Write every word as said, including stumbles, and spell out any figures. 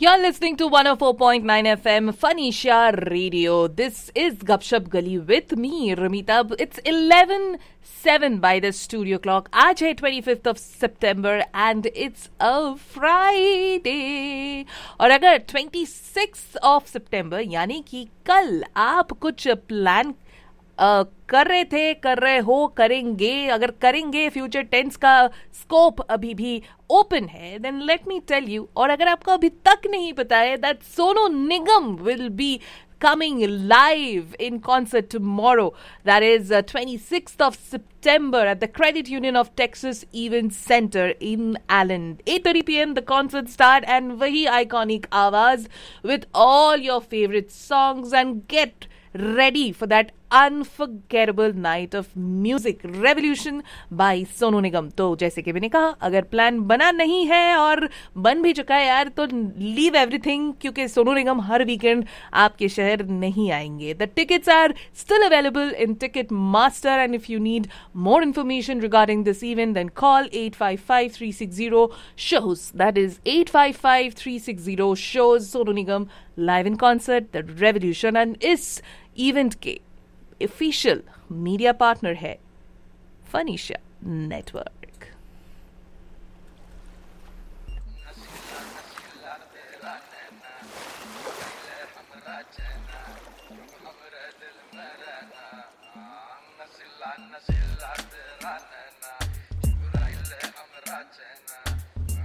You're listening to one oh four point nine F M Fanisha Radio. This is Gupshup Gali with me, Ramita. It's eleven seven by the studio clock. आज है twenty-fifth of September and it's a Friday. और अगर twenty-sixth of September यानी कि कल आप कुछ plan Uh, कर रहे थे, कर रहे हो, करेंगे, अगर करेंगे, फ्यूचर टेंस का स्कोप अभी भी ओपन है, then let me tell you. और अगर आपको अभी तक नहीं पता है that Sonu Nigam will be coming live in concert tomorrow. That is uh, twenty-sixth of September at the Credit Union of Texas Event Center in Allen. eight thirty p.m. the concert start and wahi iconic awaaz with all your favorite songs, and get ready for that unforgettable night of music revolution by Sonu Nigam. तो जैसे कि मैंने कहा, अगर plan बना नहीं है और बन भी चुका है यार, तो लीव एवरीथिंग, क्योंकि सोनू निगम हर वीकेंड आपके शहर नहीं आएंगे. The tickets are still available in Ticketmaster, and if you need more information regarding this event, then call eight five five three six zero shows. That is eight five five three six zero shows. Sonu Nigam live in concert, The Revolution, and इस event के official media partner है फनीशा network.